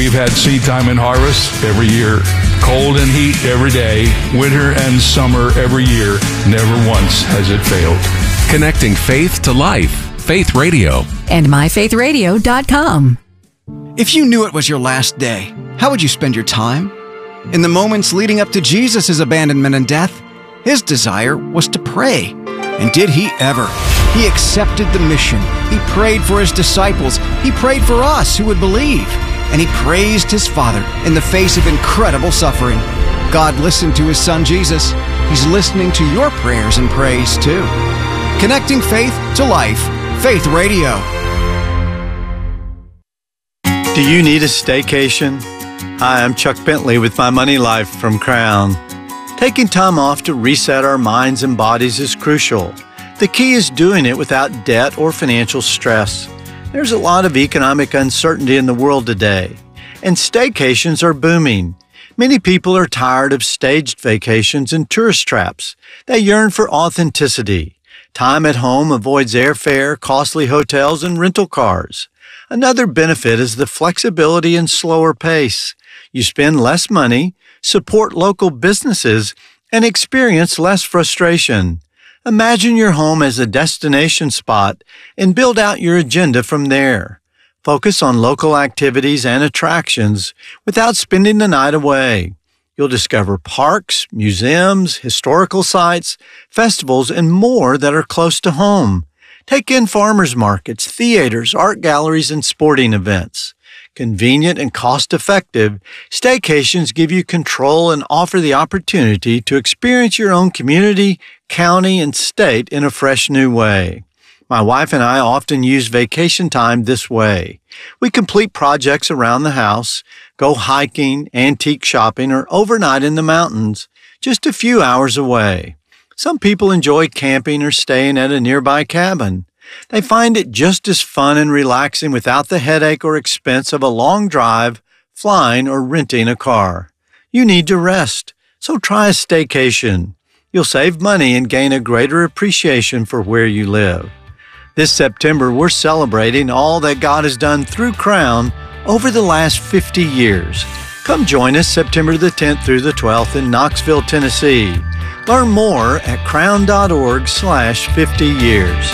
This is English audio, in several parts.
We've had seed time and harvest every year, cold and heat every day, winter and summer every year. Never once has it failed. Connecting faith to life. Faith Radio. And myfaithradio.com. If you knew it was your last day, how would you spend your time? In the moments leading up to Jesus' abandonment and death, his desire was to pray. And did he ever? He accepted the mission. He prayed for his disciples. He prayed for us who would believe. And he praised his Father in the face of incredible suffering. God listened to his Son Jesus. He's listening to your prayers and praise too. Connecting faith to life. Faith Radio. Do you need a staycation? Hi, I'm Chuck Bentley with My Money Life from Crown. Taking time off to reset our minds and bodies is crucial. The key is doing it without debt or financial stress. There's a lot of economic uncertainty in the world today, and staycations are booming. Many people are tired of staged vacations and tourist traps. They yearn for authenticity. Time at home avoids airfare, costly hotels, and rental cars. Another benefit is the flexibility and slower pace. You spend less money, support local businesses, and experience less frustration. Imagine your home as a destination spot and build out your agenda from there. Focus on local activities and attractions without spending the night away. You'll discover parks, museums, historical sites, festivals, and more that are close to home. Take in farmers markets, theaters, art galleries, and sporting events. Convenient and cost-effective, staycations give you control and offer the opportunity to experience your own community, county, and state in a fresh new way. My wife and I often use vacation time this way. We complete projects around the house, go hiking, antique shopping, or overnight in the mountains, just a few hours away. Some people enjoy camping or staying at a nearby cabin. They find it just as fun and relaxing without the headache or expense of a long drive, flying, or renting a car. You need to rest, so try a staycation. You'll save money and gain a greater appreciation for where you live. This September, we're celebrating all that God has done through Crown over the last 50 years. Come join us September the 10th through the 12th in Knoxville, Tennessee. Learn more at crown.org/50 years.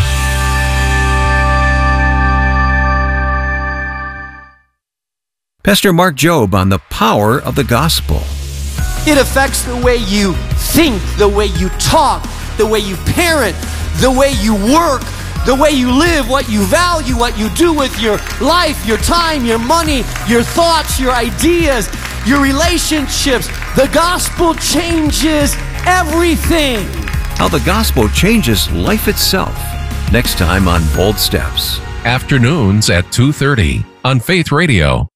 Pastor Mark Jobe on the power of the gospel. It affects the way you think, the way you talk, the way you parent, the way you work, the way you live, what you value, what you do with your life, your time, your money, your thoughts, your ideas, your relationships. The gospel changes everything. How the gospel changes life itself. Next time on Bold Steps. Afternoons at 2:30 on Faith Radio.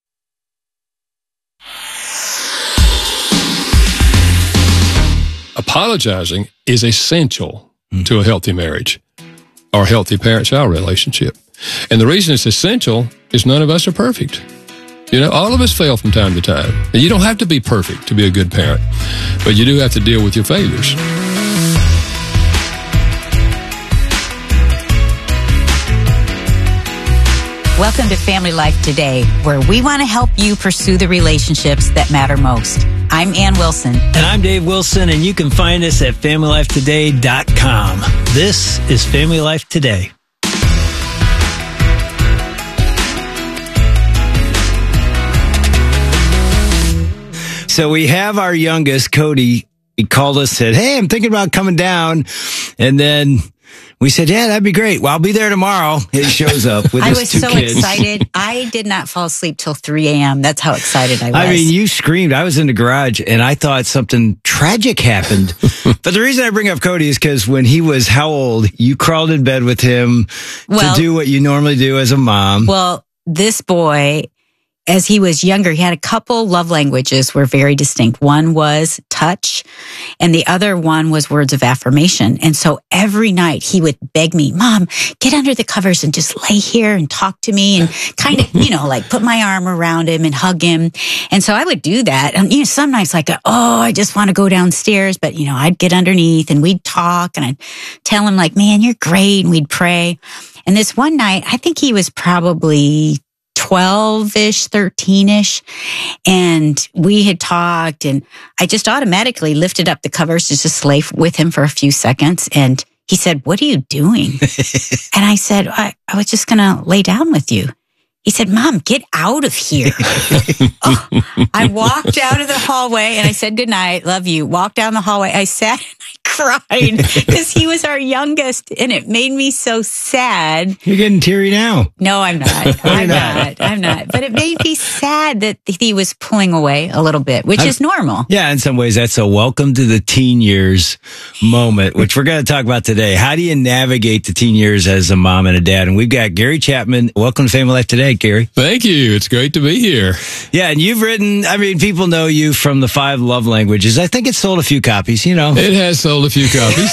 Apologizing is essential to a healthy marriage or healthy parent-child relationship. And the reason it's essential is none of us are perfect. You know, all of us fail from time to time. And you don't have to be perfect to be a good parent, but you do have to deal with your failures. Welcome to Family Life Today, where we want to help you pursue the relationships that matter most. I'm Ann Wilson. And I'm Dave Wilson, and you can find us at FamilyLifeToday.com. This is Family Life Today. So we have our youngest, Cody. He called us, said, "Hey, I'm thinking about coming down." And then we said, "Yeah, that'd be great. Well, I'll be there tomorrow." He shows up with his two kids. I was so excited. I did not fall asleep till 3 a.m. That's how excited I was. I mean, you screamed. I was in the garage, and I thought something tragic happened. But the reason I bring up Cody is because when he was how old, you crawled in bed with him to do what you normally do as a mom. Well, this boy, as he was younger, he had a couple love languages were very distinct. One was touch, and the other one was words of affirmation. And so every night he would beg me, "Mom, get under the covers and just lay here and talk to me," and kind of, like put my arm around him and hug him. And so I would do that. And, some nights like, I just want to go downstairs. But, I'd get underneath and we'd talk and I'd tell him like, "Man, you're great." And we'd pray. And this one night, I think he was probably 12-ish, 13-ish. And we had talked, and I just automatically lifted up the covers to just lay with him for a few seconds. And he said, "What are you doing?" And I said, I was just going to lay down with you. He said, "Mom, get out of here." I walked out of the hallway and I said, "Goodnight, love you." Walked down the hallway. I sat and I cried because he was our youngest, and it made me so sad. You're getting teary now. No, I'm not. I'm not. But it made me sad that he was pulling away a little bit, which is normal. Yeah, in some ways, that's a welcome to the teen years moment, which we're going to talk about today. How do you navigate the teen years as a mom and a dad? And we've got Gary Chapman. Welcome to Family Life Today, Gary. Thank you. It's great to be here. Yeah, and you've written, people know you from the 5 Love Languages. I think it's sold a few copies, It has sold a few copies.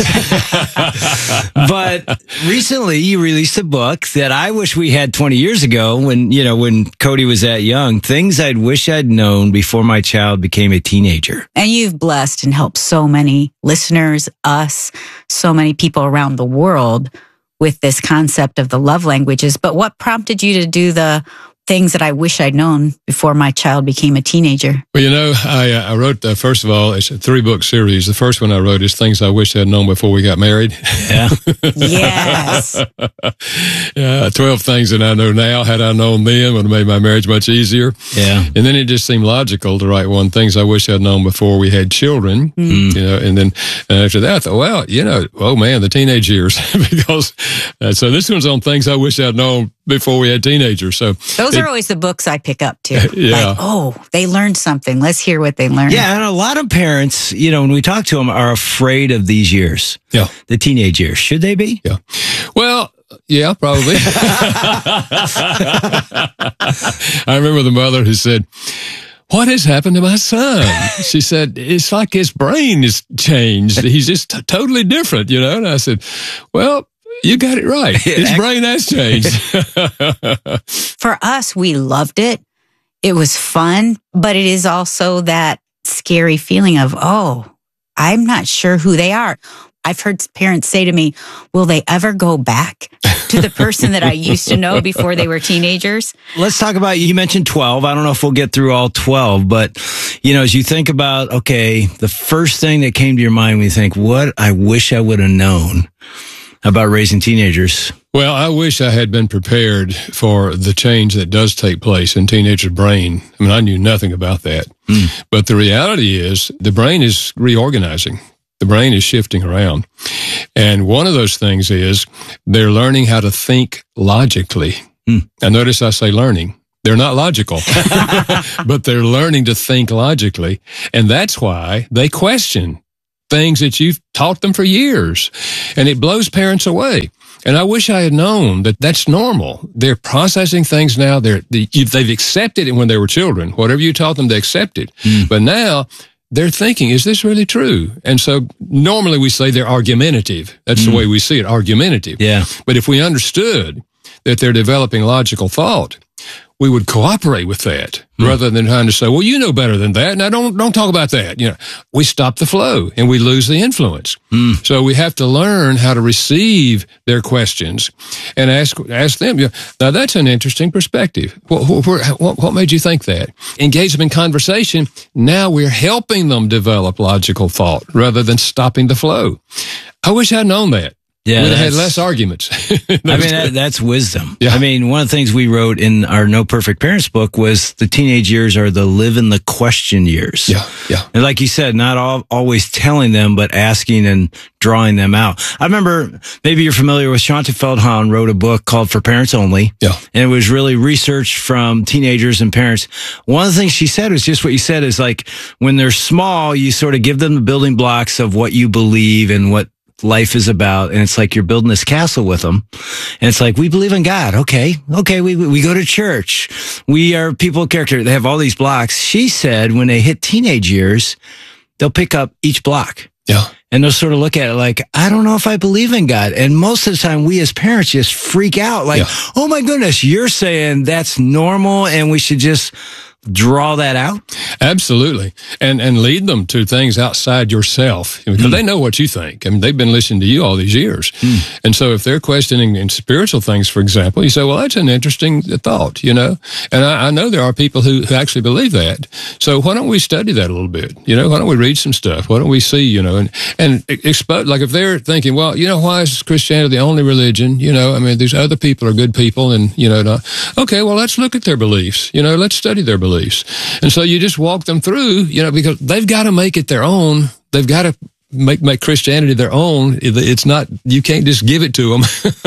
But recently you released a book that I wish we had 20 years ago when Cody was that young. Things I'd wish I'd known before my child became a teenager. And you've blessed and helped so many listeners, us, so many people around the world with this concept of the love languages. But what prompted you to do the things that I wish I'd known before my child became a teenager? Well, I wrote, first of all, it's a 3-book series. The first one I wrote is Things I Wish I'd Known Before We Got Married. Yeah. Yes. 12 things that I know now. Had I known then, would have made my marriage much easier. Yeah. And then it just seemed logical to write one, Things I Wish I'd Known Before We Had Children. And then after that, I thought, well, oh man, the teenage years. Because, so this one's on Things I Wish I'd Known Before We Had Teenagers. So those are always the books I pick up too. Yeah. Like, oh, they learned something. Let's hear what they learned. Yeah, and a lot of parents, when we talk to them, are afraid of these years. Yeah. The teenage years. Should they be? Yeah. Well, yeah, probably. I remember the mother who said, "What has happened to my son?" She said, "It's like his brain is changed. He's just totally different, And I said, "Well, you got it right. His brain has changed." For us, we loved it. It was fun, but it is also that scary feeling of, oh, I'm not sure who they are. I've heard parents say to me, will they ever go back to the person that I used to know before they were teenagers? Let's talk about, you mentioned 12. I don't know if we'll get through all 12, but, as you think about, okay, the first thing that came to your mind when you think, what I wish I would have known about raising teenagers. Well, I wish I had been prepared for the change that does take place in teenagers' brain. I knew nothing about that. But the reality is the brain is reorganizing. The brain is shifting around. And one of those things is they're learning how to think logically. Now, notice I say learning. They're not logical, but they're learning to think logically. And that's why they question things that you've taught them for years. And it blows parents away. And I wish I had known that that's normal. They're processing things now. They've accepted it when they were children. Whatever you taught them, they accepted. But now they're thinking, is this really true? And so normally we say they're argumentative. That's the way we see it, argumentative. Yeah. But if we understood that they're developing logical thought, we would cooperate with that rather than trying to say, well, you know better than that. Now don't talk about that. We stop the flow and we lose the influence. So we have to learn how to receive their questions and ask them. Now that's an interesting perspective. What made you think that? Engage them in conversation. Now we're helping them develop logical thought rather than stopping the flow. I wish I'd known that. Yeah, we'd have had less arguments. That's wisdom. Yeah. One of the things we wrote in our No Perfect Parents book was the teenage years are the live in the question years. Yeah, yeah. And like you said, not always telling them, but asking and drawing them out. I remember, maybe you're familiar with Shaunti Feldhahn wrote a book called For Parents Only. Yeah. And it was really research from teenagers and parents. One of the things she said was just what you said is like, when they're small, you sort of give them the building blocks of what you believe and what life is about, and it's like you're building this castle with them, and it's like, we believe in God. Okay, we go to church, we are people of character. They have all these blocks. She said when they hit teenage years, they'll pick up each block. Yeah. And they'll sort of look at it like, I don't know if I believe in God. And most of the time, we as parents just freak out like, oh my goodness, you're saying that's normal and we should just draw that out? Absolutely. And lead them to things outside yourself, because they know what you think. I mean, they've been listening to you all these years. And so if they're questioning in spiritual things, for example, you say, well, that's an interesting thought, you know, and I know there are people who actually believe that. So why don't we study that a little bit? You know, why don't we read some stuff? Why don't we see, you know, and expose, like if they're thinking, well, you know, why is Christianity the only religion? You know, I mean, these other people are good people and, you know, okay, well, let's look at their beliefs, you know, let's study their beliefs. And so you just walk them through, you know, because they've got to make it their own. They've got to make Christianity their own. It's not, you can't just give it to them.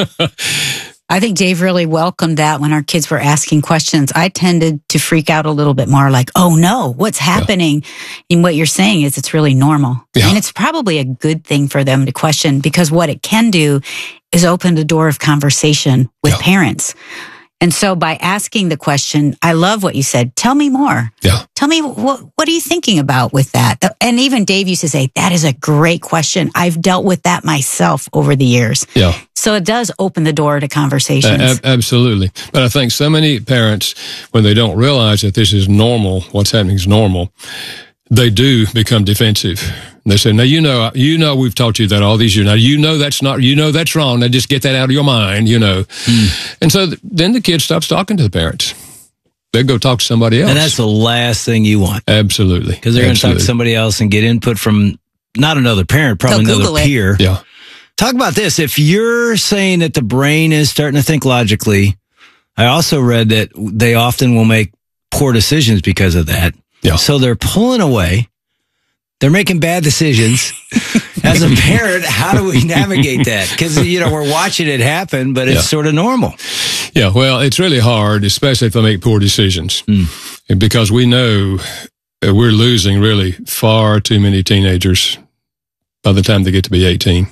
I think Dave really welcomed that when our kids were asking questions. I tended to freak out a little bit more like, oh no, what's happening? And what you're saying is it's really normal. And it's probably a good thing for them to question, because what it can do is open the door of conversation with parents. And so by asking the question, I love what you said. Tell me more. Tell me, what are you thinking about with that? And even Dave used to say, that is a great question. I've dealt with that myself over the years. So it does open the door to conversations. Absolutely. But I think so many parents, when they don't realize that this is normal, what's happening is normal, they do become defensive. They say, now, you know, we've taught you that all these years. Now, you know that's wrong. Now, just get that out of your mind, you know. And so then the kid stops talking to the parents. They go talk to somebody else. And that's the last thing you want. Absolutely. Because they're going to talk to somebody else and get input from not another parent, probably another peer. Talk about this. If you're saying that the brain is starting to think logically, I also read that they often will make poor decisions because of that. So they're pulling away. They're making bad decisions. As a parent, how do we navigate that? Because, you know, we're watching it happen, but it's sort of normal. Yeah, well, it's really hard, especially if they make poor decisions. Because we know we're losing really far too many teenagers by the time they get to be 18.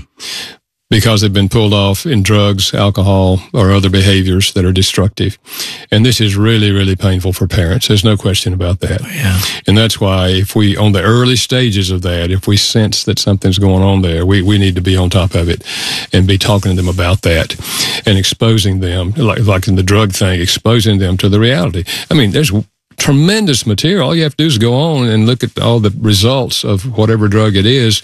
Because they've been pulled off in drugs, alcohol, or other behaviors that are destructive. And this is really, really painful for parents. There's no question about that. And that's why if we, on the early stages of that, if we sense that something's going on there, we need to be on top of it and be talking to them about that and exposing them, like in the drug thing, exposing them to the reality. I mean, there's tremendous material. All you have to do is go on and look at all the results of whatever drug it is.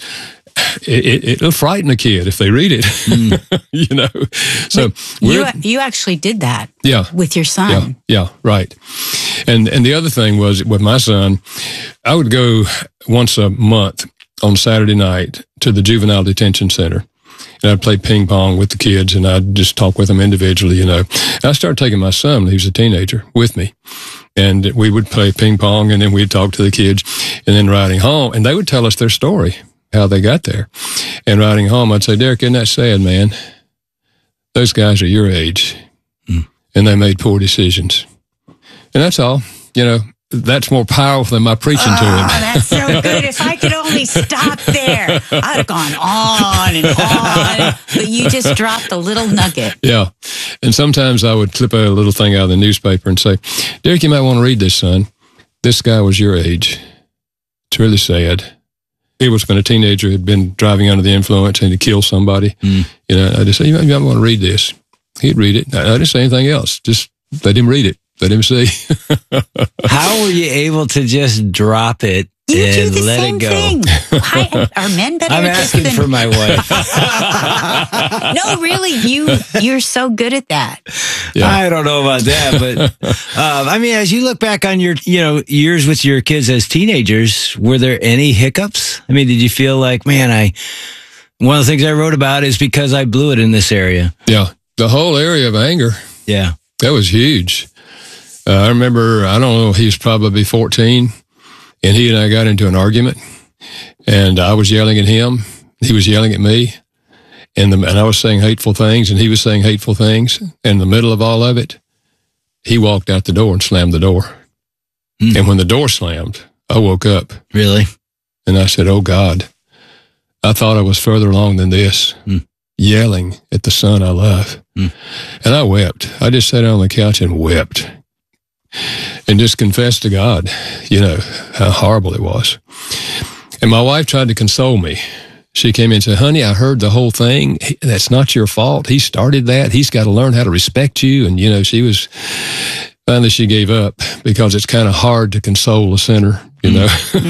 It'll frighten a kid if they read it, you know. So you actually did that, with your son. Yeah, right. And the other thing was with my son, I would go once a month on Saturday night to the juvenile detention center, and I'd play ping pong with the kids, and I'd just talk with them individually, you know. And I started taking my son when he was a teenager with me. And we would play ping pong, and then we'd talk to the kids, and then riding home, and they would tell us their story, how they got there. And riding home, I'd say, Derek, isn't that sad, man? Those guys are your age, and they made poor decisions. And that's all. You know, that's more powerful than my preaching to him. That's so good. If I could only stop there, I'd have gone on and on. But you just dropped a little nugget. Yeah. And sometimes I would clip a little thing out of the newspaper and say, Derek, you might want to read this, son. This guy was your age. It's really sad. He was when a teenager had been driving under the influence and he killed somebody. You know, I just said, you might want to read this. He'd read it. I didn't say anything else. Just let him read it. Let him see. How were you able to just drop it and let it go? Are men better I'm at this asking for my wife. No, really, you're so good at that. I don't know about that, but I mean, as you look back on your years with your kids as teenagers, were there any hiccups? I mean, did you feel like, man, one of the things I wrote about is because I blew it in this area? Yeah, the whole area of anger. Yeah, that was huge. I remember, I don't know, he was probably 14, and he and I got into an argument, and I was yelling at him, he was yelling at me, and I was saying hateful things, and he was saying hateful things. And in the middle of all of it, he walked out the door and slammed the door. And when the door slammed, I woke up. Really? And I said, oh, God, I thought I was further along than this, yelling at the son I love. And I wept. I just sat on the couch and wept. And just confessed to God, you know, how horrible it was. And my wife tried to console me. She came in and said, honey, I heard the whole thing. That's not your fault. He started that. He's got to learn how to respect you. And, you know, she was, Finally, she gave up because it's kind of hard to console a sinner, you know.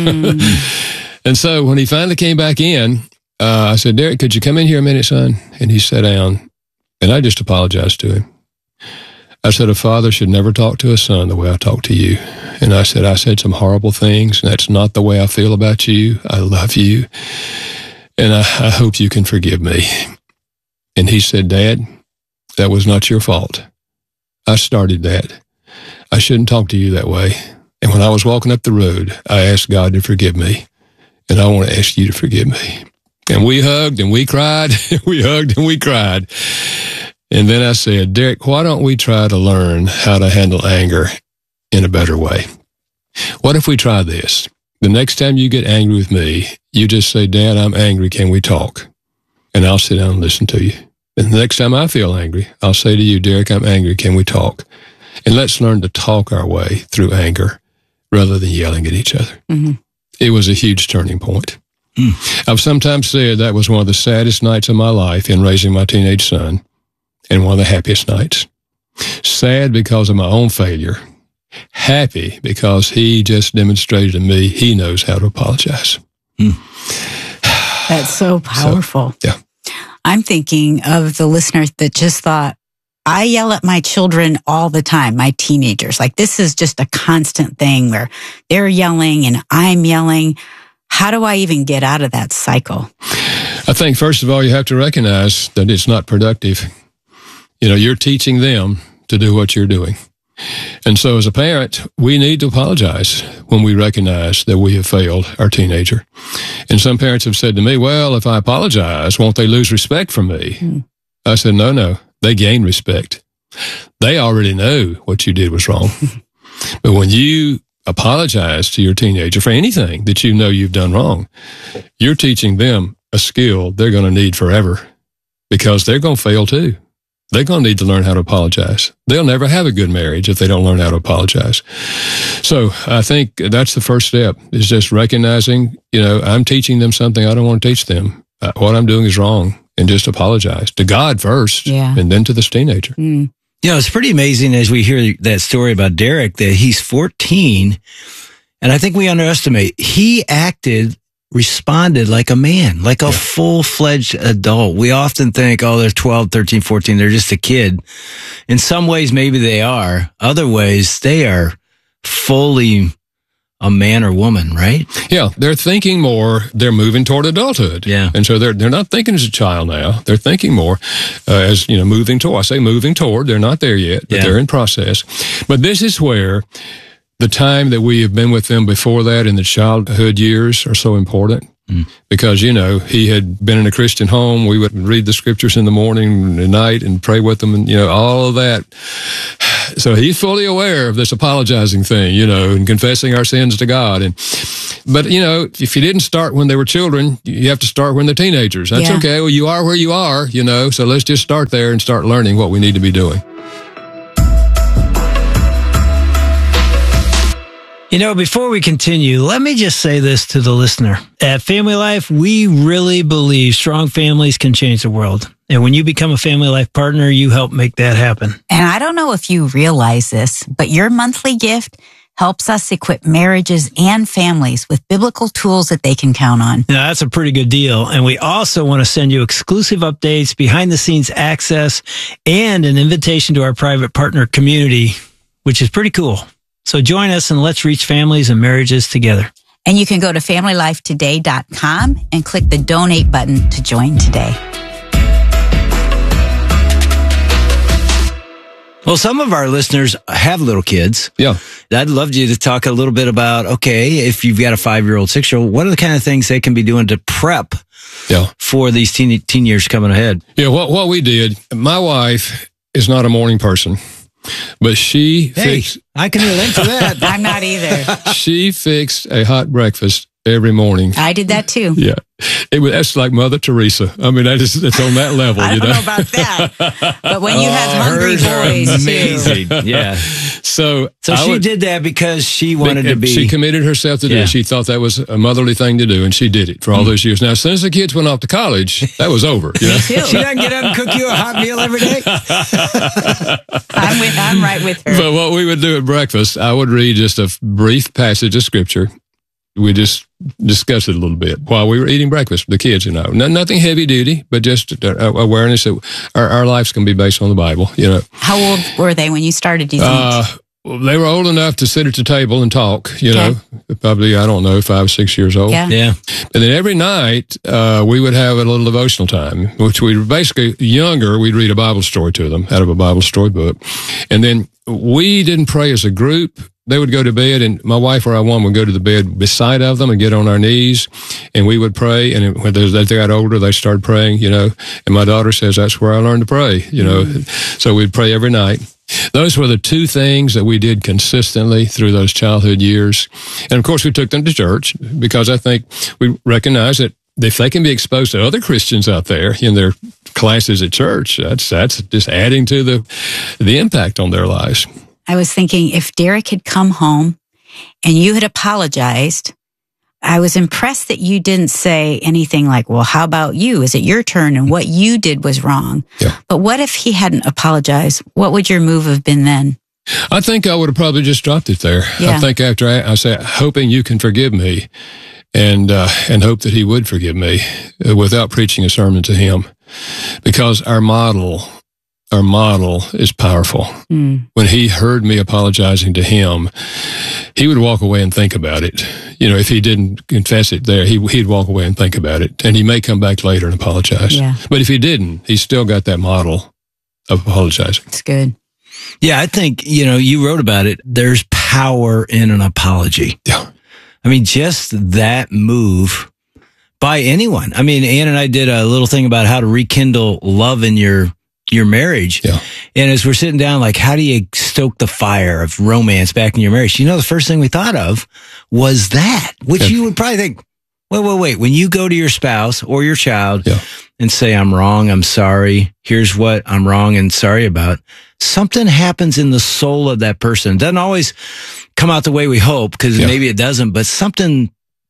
And so when he finally came back in, I said, Derek, could you come in here a minute, son? And he sat down, and I just apologized to him. I said, a father should never talk to a son the way I talk to you. And I said some horrible things, and that's not the way I feel about you. I love you, and I hope you can forgive me. And he said, Dad, that was not your fault. I started that. I shouldn't talk to you that way. And when I was walking up the road, I asked God to forgive me, and I want to ask you to forgive me. And we hugged and we cried. We hugged and we cried. And then I said, Derek, why don't we try to learn how to handle anger in a better way? What if we try this? The next time you get angry with me, you just say, Dad, I'm angry. Can we talk? And I'll sit down and listen to you. And the next time I feel angry, I'll say to you, Derek, I'm angry. Can we talk? And let's learn to talk our way through anger rather than yelling at each other. Mm-hmm. It was a huge turning point. I've sometimes said that was one of the saddest nights of my life in raising my teenage son, and one of the happiest nights. Sad because of my own failure. Happy because he just demonstrated to me he knows how to apologize. That's so powerful. So, yeah. I'm thinking of the listener that just thought, I yell at my children all the time, my teenagers. Like, this is just a constant thing where they're yelling and I'm yelling. How do I even get out of that cycle? I think, first of all, you have to recognize that it's not productive. You know, you're teaching them to do what you're doing. And so as a parent, we need to apologize when we recognize that we have failed our teenager. And some parents have said to me, well, if I apologize, won't they lose respect from me? I said, no, they gain respect. They already know what you did was wrong. But when you apologize to your teenager for anything that you know you've done wrong, you're teaching them a skill they're going to need forever, because they're going to fail too. They're going to need to learn how to apologize. They'll never have a good marriage if they don't learn how to apologize. So I think that's the first step, is just recognizing, you know, I'm teaching them something I don't want to teach them. What I'm doing is wrong, and just apologize to God first, and then to this teenager. You know, it's pretty amazing as we hear that story about Derek that he's 14, and I think we underestimate. He responded like a man, like a full-fledged adult. We often think, oh, they're 12, 13, 14, they're just a kid. In some ways, maybe they are. Other ways, they are fully a man or woman, right? Yeah, they're thinking more. They're moving toward adulthood. Yeah. And so they're not thinking as a child now. They're thinking more as, you know, moving toward. I say moving toward. They're not there yet, but they're in process. But this is where the time that we have been with them before that in the childhood years are so important. Because, you know, he had been in a Christian home. We would read the scriptures in the morning and night and pray with them and, you know, all of that. So he's fully aware of this apologizing thing, you know, and confessing our sins to God. But, you know, if you didn't start when they were children, you have to start when they're teenagers. That's okay. Well, you are where you are, you know, so let's just start there and start learning what we need to be doing. You know, before we continue, let me just say this to the listener. At Family Life, we really believe strong families can change the world. And when you become a Family Life partner, you help make that happen. And I don't know if you realize this, but your monthly gift helps us equip marriages and families with biblical tools that they can count on. Now, that's a pretty good deal. And we also want to send you exclusive updates, behind-the-scenes access, and an invitation to our private partner community, which is pretty cool. So join us and let's reach families and marriages together. And you can go to FamilyLifeToday.com and click the donate button to join today. Well, some of our listeners have little kids. Yeah. I'd love you to talk a little bit about, okay, if you've got a 5-year-old, 6-year-old, what are the kind of things they can be doing to prep for these teen years coming ahead? Yeah, what we did, my wife is not a morning person. But she fixed... I can relate to that. I'm not either. She fixed a hot breakfast every morning. I did that too. Yeah. That's like Mother Teresa. I mean, it's on that level. I don't know about that. But when you have hungry boys, amazing. too. Yeah. So she did that because she wanted to be. She committed herself to do it. She thought that was a motherly thing to do, and she did it for all those years. Now, as soon as the kids went off to college, that was over. You know? Me too. She doesn't get up and cook you a hot meal every day. I'm right with her. But what we would do at breakfast, I would read just a brief passage of scripture. We just discussed it a little bit while we were eating breakfast with the kids, Nothing heavy duty, but just awareness that our lives can be based on the Bible, How old were they when you started, do you think? They were old enough to sit at the table and talk, probably, 5 or 6 years old. Yeah. And then every night, we would have a little devotional time, which we basically, younger, we'd read a Bible story to them out of a Bible story book. And then we didn't pray as a group. They would go to bed, and my wife or I would go to the bed beside of them and get on our knees, and we would pray. And when they got older, they started praying, And my daughter says, that's where I learned to pray, So we'd pray every night. Those were the two things that we did consistently through those childhood years. And of course, we took them to church because I think we recognize that if they can be exposed to other Christians out there in their classes at church, that's just adding to the impact on their lives. I was thinking if Derek had come home and you had apologized, I was impressed that you didn't say anything like, well, how about you? Is it your turn? And what you did was wrong. Yeah. But what if he hadn't apologized? What would your move have been then? I think I would have probably just dropped it there. Yeah. I think after I said, hoping you can forgive me and hope that he would forgive me without preaching a sermon to him, because our model is powerful. When he heard me apologizing to him, he would walk away and think about it. If he didn't confess it there, he'd walk away and think about it. And he may come back later and apologize. Yeah. But if he didn't, he's still got that model of apologizing. It's good. Yeah, I think, you wrote about it. There's power in an apology. Yeah. I mean, just that move by anyone. I mean, Ann and I did a little thing about how to rekindle love in your marriage. Yeah. And as we're sitting down, like, how do you stoke the fire of romance back in your marriage? The first thing we thought of was that, which you would probably think, wait. When you go to your spouse or your child and say, I'm wrong, I'm sorry, here's what I'm wrong and sorry about, something happens in the soul of that person. It doesn't always come out the way we hope, because maybe it doesn't, but something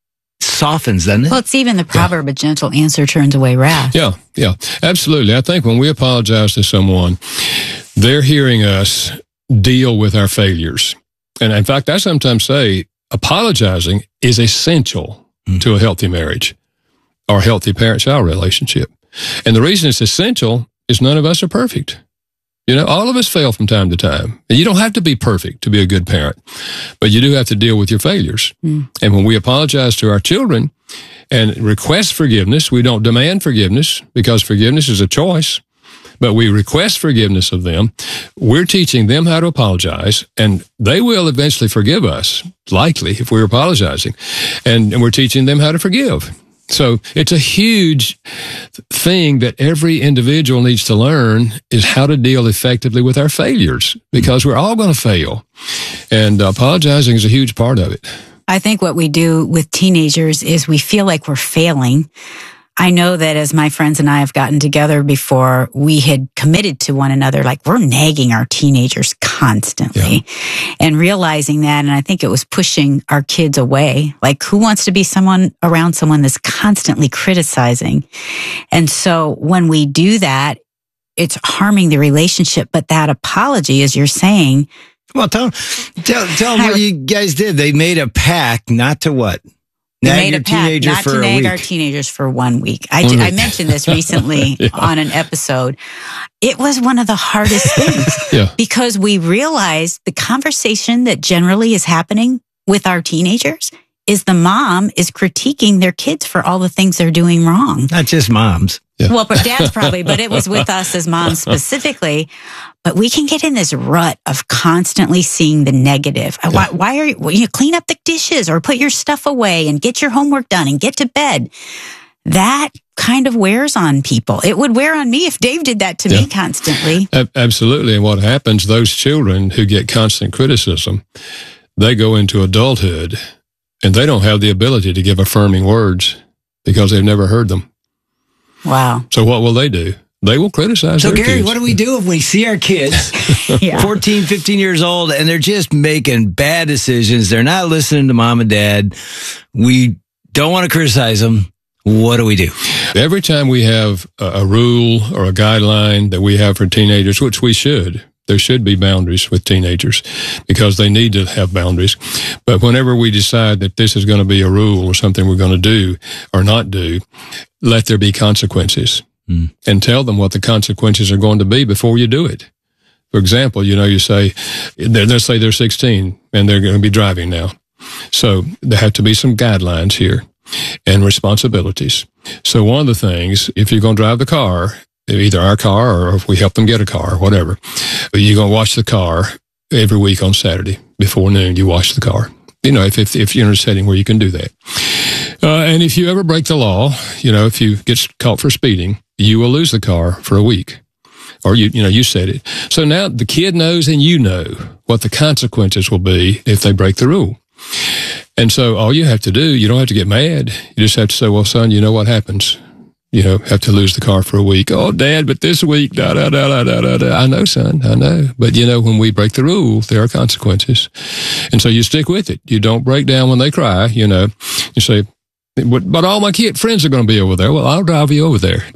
softens, doesn't it? Well, it's even the proverb, a gentle answer turns away wrath. Yeah, absolutely. I think when we apologize to someone, they're hearing us deal with our failures. And in fact, I sometimes say apologizing is essential to a healthy marriage or healthy parent-child relationship. And the reason it's essential is none of us are perfect. All of us fail from time to time. And you don't have to be perfect to be a good parent, but you do have to deal with your failures. And when we apologize to our children and request forgiveness, we don't demand forgiveness, because forgiveness is a choice, but we request forgiveness of them. We're teaching them how to apologize, and they will eventually forgive us, likely, if we're apologizing. And we're teaching them how to forgive. So it's a huge thing that every individual needs to learn, is how to deal effectively with our failures, because we're all going to fail. And apologizing is a huge part of it. I think what we do with teenagers is we feel like we're failing. I know that as my friends and I have gotten together before, we had committed to one another, like, we're nagging our teenagers constantly and realizing that. And I think it was pushing our kids away. Like, who wants to be around someone that's constantly criticizing? And so when we do that, it's harming the relationship. But that apology, as you're saying. Well, tell them what you guys did. They made a pact not to what? We made a pact not to nag our teenagers for 1 week. I mentioned this recently on an episode. It was one of the hardest things because we realized the conversation that generally is happening with our teenagers is the mom is critiquing their kids for all the things they're doing wrong. Not just moms. Yeah. Well, but dads probably, but it was with us as moms specifically. But we can get in this rut of constantly seeing the negative. Yeah. Why are you clean up the dishes or put your stuff away and get your homework done and get to bed? That kind of wears on people. It would wear on me if Dave did that to me constantly. Absolutely. And what happens, those children who get constant criticism, they go into adulthood And they don't have the ability to give affirming words because they've never heard them. Wow. So what will they do? They will criticize So, their Gary, kids. what do we do if we see our kids, 14, 15 years old, and they're just making bad decisions? They're not listening to mom and dad. We don't want to criticize them. What do we do? Every time we have a rule or a guideline that we have for teenagers, which we should, there should be boundaries with teenagers because they need to have boundaries. But whenever we decide that this is going to be a rule or something we're going to do or not do, let there be consequences. And tell them what the consequences are going to be before you do it. For example, you say, let's say they're 16 and they're going to be driving now. So there have to be some guidelines here and responsibilities. So one of the things, if you're going to drive the car, either our car or if we help them get a car or whatever, you're going to wash the car every week on Saturday before noon. You wash the car. If you're in a setting where you can do that. And if you ever break the law, if you get caught for speeding, you will lose the car for a week. Or you said it. So now the kid knows and you know what the consequences will be if they break the rule. And so all you have to do, you don't have to get mad. You just have to say, well, son, you know what happens. Have to lose the car for a week. Oh, Dad, but this week, da-da-da-da-da-da. I know, son, I know. But, when we break the rule, there are consequences. And so you stick with it. You don't break down when they cry, You say, but all my friends are going to be over there. Well, I'll drive you over there.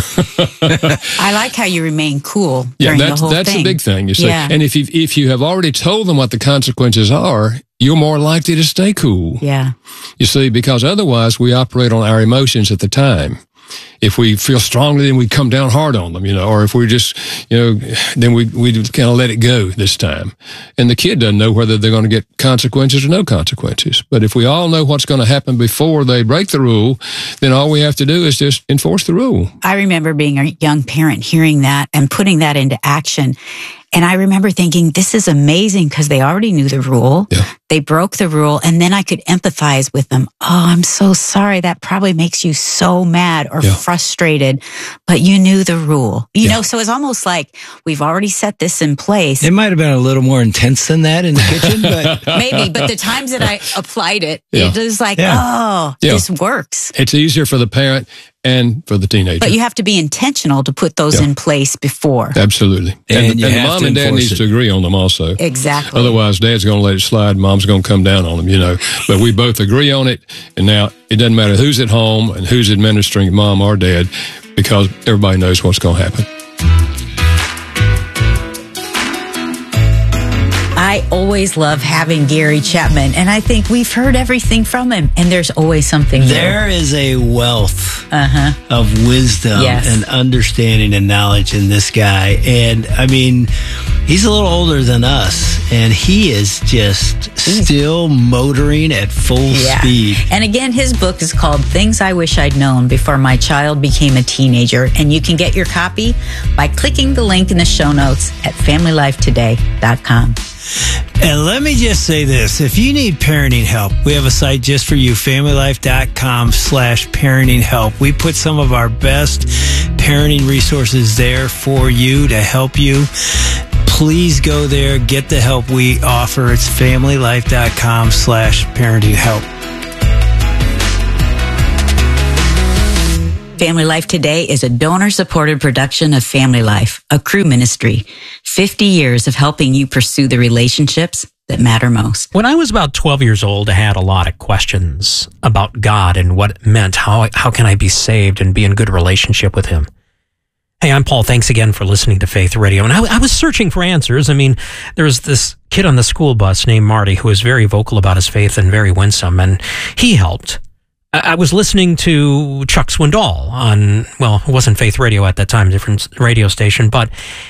I like how you remain cool during the whole that's thing. a big thing, you see. Yeah. And if you have already told them what the consequences are, you're more likely to stay cool. Yeah. You see, because otherwise we operate on our emotions at the time. If we feel strongly, then we come down hard on them, or if we just, then we kind of let it go this time. And the kid doesn't know whether they're going to get consequences or no consequences. But if we all know what's going to happen before they break the rule, then all we have to do is just enforce the rule. I remember being a young parent, hearing that and putting that into action. And I remember thinking, this is amazing because they already knew the rule. Yeah. They broke the rule, and then I could empathize with them. Oh, I'm so sorry. That probably makes you so mad or frustrated, but you knew the rule. You know, so it's almost like we've already set this in place. It might have been a little more intense than that in the kitchen, but maybe. But the times that I applied it, it was like, Yeah. this works. It's easier for the parent and for the teenager. But you have to be intentional to put those in place before. Absolutely. And you the have mom to and dad enforce needs it. to agree on them also. Exactly. Otherwise, dad's going to let it slide, mom's going to come down on them, But we both agree on it. And now it doesn't matter who's at home and who's administering, mom or dad, because everybody knows what's going to happen. I always love having Gary Chapman, and I think we've heard everything from him, and there's always something new. There is a wealth of wisdom and understanding and knowledge in this guy. And I mean, he's a little older than us, and he is just still motoring at full speed. And again, his book is called Things I Wish I'd Known Before My Child Became a Teenager. And you can get your copy by clicking the link in the show notes at FamilyLifeToday.com. And let me just say this. If you need parenting help, we have a site just for you, FamilyLife.com/parenting help. We put some of our best parenting resources there for you to help you. Please go there, get the help we offer. It's FamilyLife.com/parenting help. Family Life Today is a donor-supported production of Family Life, a Cru ministry. 50 years of helping you pursue the relationships that matter most. When I was about 12 years old, I had a lot of questions about God and what it meant. How can I be saved and be in good relationship with Him? Hey, I'm Paul. Thanks again for listening to Faith Radio. And I was searching for answers. I mean, there was this kid on the school bus named Marty who was very vocal about his faith and very winsome, and he helped. I was listening to Chuck Swindoll on, well, it wasn't Faith Radio at that time, different radio station, but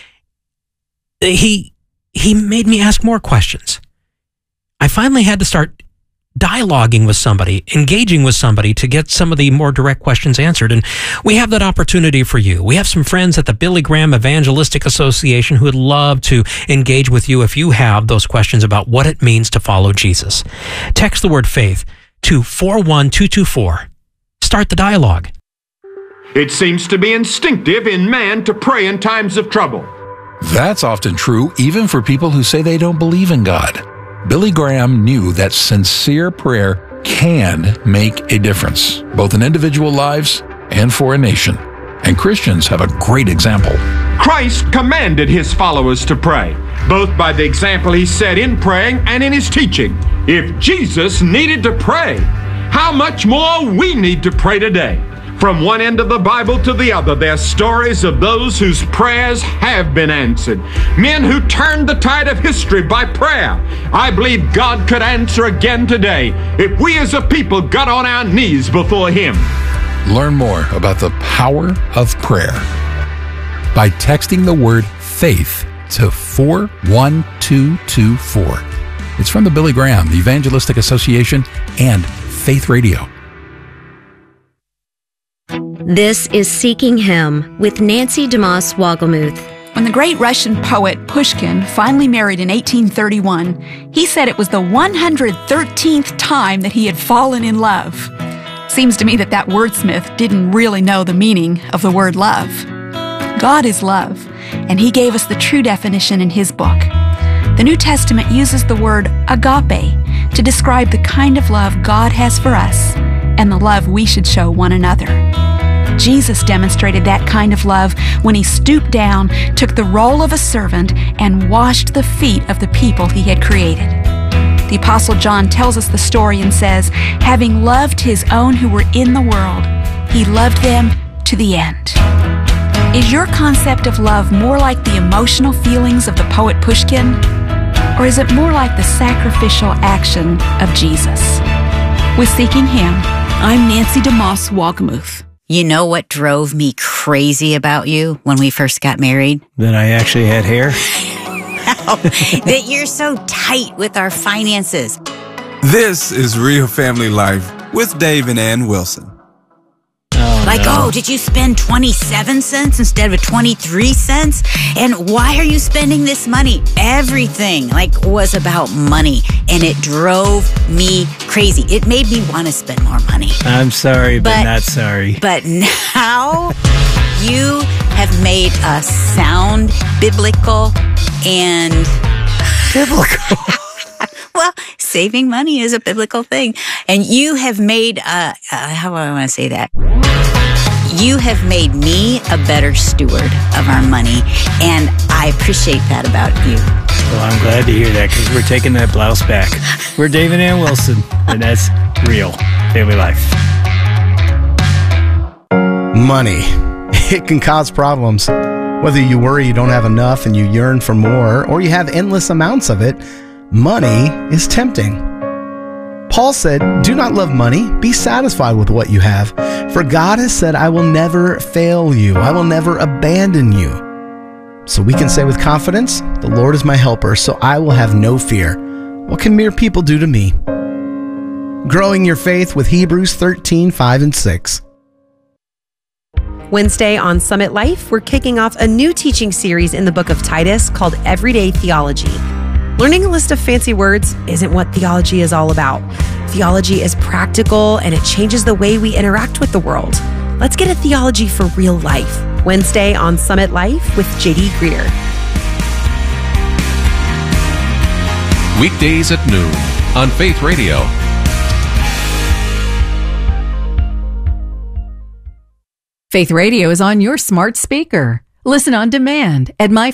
he made me ask more questions. I finally had to start dialoguing with somebody, engaging with somebody to get some of the more direct questions answered. And we have that opportunity for you. We have some friends at the Billy Graham Evangelistic Association who would love to engage with you if you have those questions about what it means to follow Jesus. Text the word faith to 41224. Start the dialogue. It seems to be instinctive in man to pray in times of trouble. That's often true even for people who say they don't believe in God. Billy Graham knew that sincere prayer can make a difference, both in individual lives and for a nation. And Christians have a great example. Christ commanded his followers to pray, both by the example he set in praying and in his teaching. If Jesus needed to pray, how much more we need to pray today? From one end of the Bible to the other, there are stories of those whose prayers have been answered. Men who turned the tide of history by prayer. I believe God could answer again today if we as a people got on our knees before him. Learn more about the power of prayer by texting the word faith to 41224. It's from the Billy Graham, the Evangelistic Association, and Faith Radio. This is Seeking Him with Nancy DeMoss Wogelmuth. When the great Russian poet Pushkin finally married in 1831, he said it was the 113th time that he had fallen in love. Seems to me that wordsmith didn't really know the meaning of the word love. God is love, and he gave us the true definition in his book. The New Testament uses the word agape to describe the kind of love God has for us and the love we should show one another. Jesus demonstrated that kind of love when he stooped down, took the role of a servant, and washed the feet of the people he had created. The Apostle John tells us the story and says, having loved his own who were in the world, he loved them to the end. Is your concept of love more like the emotional feelings of the poet Pushkin, or is it more like the sacrificial action of Jesus? With Seeking Him, I'm Nancy DeMoss Wogelmuth. You know what drove me crazy about you when we first got married? That I actually had hair? That you're so tight with our finances. This is Real Family Life with Dave and Ann Wilson. Did you spend 27 cents instead of 23 cents? And why are you spending this money? Everything was about money, and it drove me crazy. It made me want to spend more money. I'm sorry, but not sorry. But now you have made us sound biblical and biblical. Well, saving money is a biblical thing. And you have made, how do I want to say that? You have made me a better steward of our money, and I appreciate that about you. Well, I'm glad to hear that, because we're taking that blouse back. We're Dave and Ann Wilson, and that's Real Family Life. Money. It can cause problems. Whether you worry you don't have enough and you yearn for more, or you have endless amounts of it, money is tempting. Paul said, do not love money, be satisfied with what you have. For God has said, I will never fail you. I will never abandon you. So we can say with confidence, the Lord is my helper, so I will have no fear. What can mere people do to me? Growing your faith with Hebrews 13:5 and 6. Wednesday on Summit Life, we're kicking off a new teaching series in the book of Titus called Everyday Theology. Learning a list of fancy words isn't what theology is all about. Theology is practical, and it changes the way we interact with the world. Let's get a theology for real life. Wednesday on Summit Life with J.D. Greer. Weekdays at noon on Faith Radio. Faith Radio is on your smart speaker. Listen on demand at